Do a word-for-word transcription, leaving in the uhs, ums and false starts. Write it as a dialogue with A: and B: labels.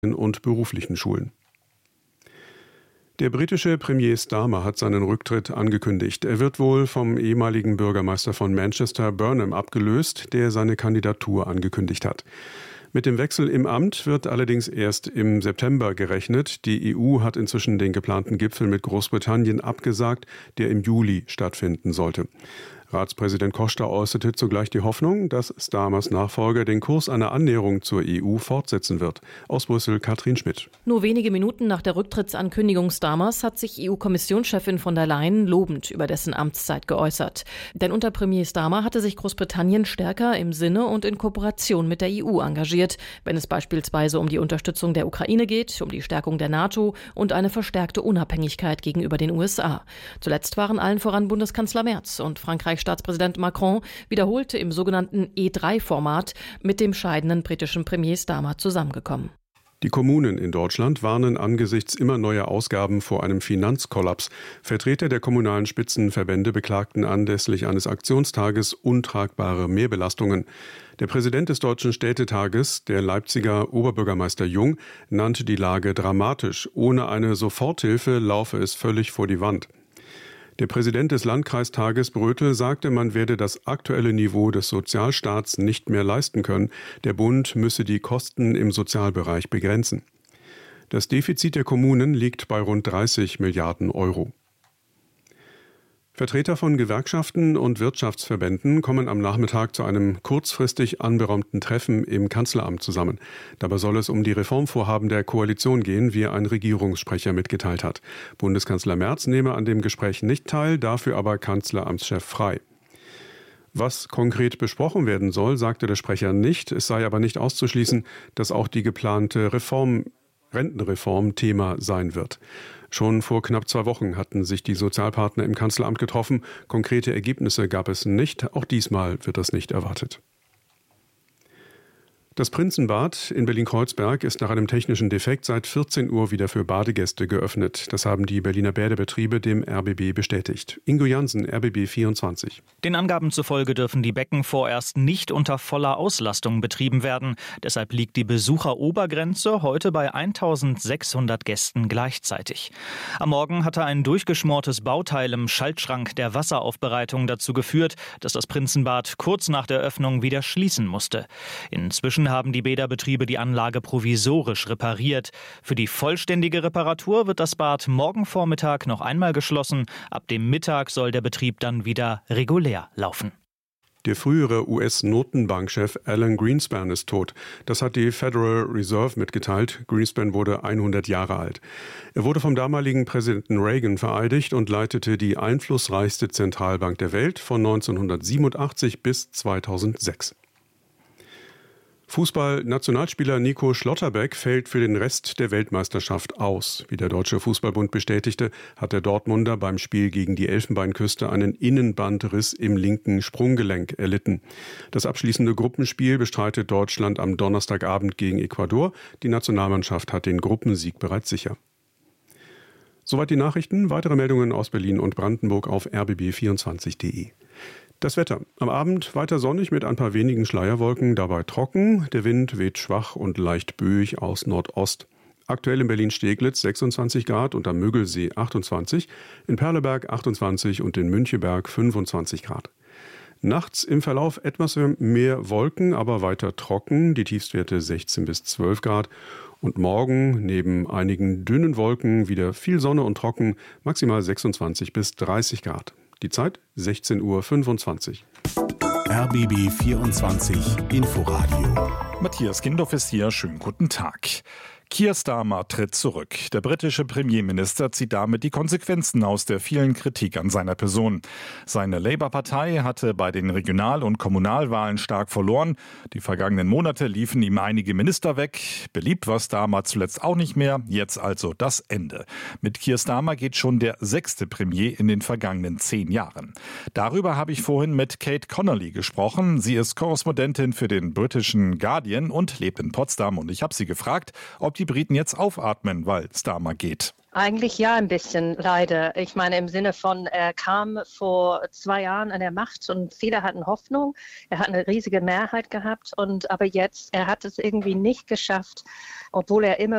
A: und beruflichen Schulen. Der britische Premier Starmer hat seinen Rücktritt angekündigt. Er wird wohl vom ehemaligen Bürgermeister von Manchester, Burnham, abgelöst, der seine Kandidatur angekündigt hat. Mit dem Wechsel im Amt wird allerdings erst im September gerechnet. Die E U hat inzwischen den geplanten Gipfel mit Großbritannien abgesagt, der im Juli stattfinden sollte. Ratspräsident Costa äußerte zugleich die Hoffnung, dass Starmers Nachfolger den Kurs einer Annäherung zur E U fortsetzen wird. Aus Brüssel Katrin Schmidt.
B: Nur wenige Minuten nach der Rücktrittsankündigung Starmers hat sich E U-Kommissionschefin von der Leyen lobend über dessen Amtszeit geäußert. Denn unter Premier Starmer hatte sich Großbritannien stärker im Sinne und in Kooperation mit der E U engagiert, wenn es beispielsweise um die Unterstützung der Ukraine geht, um die Stärkung der NATO und eine verstärkte Unabhängigkeit gegenüber den U S A. Zuletzt waren allen voran Bundeskanzler Merz und Frankreichs Staatspräsident Macron wiederholte im sogenannten E drei Format mit dem scheidenden britischen Premier Starmer zusammengekommen.
A: Die Kommunen in Deutschland warnen angesichts immer neuer Ausgaben vor einem Finanzkollaps. Vertreter der kommunalen Spitzenverbände beklagten anlässlich eines Aktionstages untragbare Mehrbelastungen. Der Präsident des Deutschen Städtetages, der Leipziger Oberbürgermeister Jung, nannte die Lage dramatisch. Ohne eine Soforthilfe laufe es völlig vor die Wand. Der Präsident des Landkreistages Brötel sagte, man werde das aktuelle Niveau des Sozialstaats nicht mehr leisten können. Der Bund müsse die Kosten im Sozialbereich begrenzen. Das Defizit der Kommunen liegt bei rund dreißig Milliarden Euro. Vertreter von Gewerkschaften und Wirtschaftsverbänden kommen am Nachmittag zu einem kurzfristig anberaumten Treffen im Kanzleramt zusammen. Dabei soll es um die Reformvorhaben der Koalition gehen, wie ein Regierungssprecher mitgeteilt hat. Bundeskanzler Merz nehme an dem Gespräch nicht teil, dafür aber Kanzleramtschef Frey. Was konkret besprochen werden soll, sagte der Sprecher nicht. Es sei aber nicht auszuschließen, dass auch die geplante Reform Rentenreform Thema sein wird. Schon vor knapp zwei Wochen hatten sich die Sozialpartner im Kanzleramt getroffen. Konkrete Ergebnisse gab es nicht. Auch diesmal wird das nicht erwartet. Das Prinzenbad in Berlin-Kreuzberg ist nach einem technischen Defekt seit vierzehn Uhr wieder für Badegäste geöffnet. Das haben die Berliner Bäderbetriebe dem R B B bestätigt. Ingo Jansen, R B B vierundzwanzig.
C: Den Angaben zufolge dürfen die Becken vorerst nicht unter voller Auslastung betrieben werden. Deshalb liegt die Besucherobergrenze heute bei eintausendsechshundert Gästen gleichzeitig. Am Morgen hatte ein durchgeschmortes Bauteil im Schaltschrank der Wasseraufbereitung dazu geführt, dass das Prinzenbad kurz nach der Öffnung wieder schließen musste. Inzwischen haben die Bäderbetriebe die Anlage provisorisch repariert. Für die vollständige Reparatur wird das Bad morgen Vormittag noch einmal geschlossen. Ab dem Mittag soll der Betrieb dann wieder regulär laufen.
A: Der frühere U S-Notenbankchef Alan Greenspan ist tot. Das hat die Federal Reserve mitgeteilt. Greenspan wurde hundert Jahre alt. Er wurde vom damaligen Präsidenten Reagan vereidigt und leitete die einflussreichste Zentralbank der Welt von neunzehnhundertsiebenundachtzig bis zweitausendsechs. Fußball-Nationalspieler Nico Schlotterbeck fällt für den Rest der Weltmeisterschaft aus. Wie der Deutsche Fußballbund bestätigte, hat der Dortmunder beim Spiel gegen die Elfenbeinküste einen Innenbandriss im linken Sprunggelenk erlitten. Das abschließende Gruppenspiel bestreitet Deutschland am Donnerstagabend gegen Ecuador. Die Nationalmannschaft hat den Gruppensieg bereits sicher. Soweit die Nachrichten. Weitere Meldungen aus Berlin und Brandenburg auf r b b vierundzwanzig punkt de. Das Wetter. Am Abend weiter sonnig mit ein paar wenigen Schleierwolken, dabei trocken. Der Wind weht schwach und leicht böig aus Nordost. Aktuell in Berlin-Steglitz sechsundzwanzig Grad und am Müggelsee achtundzwanzig, in Perleberg achtundzwanzig und in Müncheberg fünfundzwanzig Grad. Nachts im Verlauf etwas mehr Wolken, aber weiter trocken, die Tiefstwerte sechzehn bis zwölf Grad. Und morgen neben einigen dünnen Wolken wieder viel Sonne und trocken, maximal sechsundzwanzig bis dreißig Grad. Die Zeit sechzehn Uhr fünfundzwanzig.
D: R B B vierundzwanzig Inforadio.
E: Matthias Kindorf ist hier. Schönen guten Tag. Keir Starmer tritt zurück. Der britische Premierminister zieht damit die Konsequenzen aus der vielen Kritik an seiner Person. Seine Labour-Partei hatte bei den Regional- und Kommunalwahlen stark verloren. Die vergangenen Monate liefen ihm einige Minister weg. Beliebt war Starmer zuletzt auch nicht mehr. Jetzt also das Ende. Mit Keir Starmer geht schon der sechste Premier in den vergangenen zehn Jahren. Darüber habe ich vorhin mit Kate Connolly gesprochen. Sie ist Korrespondentin für den britischen Guardian und lebt in Potsdam. Und ich habe sie gefragt, ob die die Briten jetzt aufatmen, weil Starmer geht.
F: Eigentlich ja, ein bisschen, leider. Ich meine, im Sinne von, er kam vor zwei Jahren an der Macht und viele hatten Hoffnung. Er hat eine riesige Mehrheit gehabt, und aber jetzt, er hat es irgendwie nicht geschafft, obwohl er immer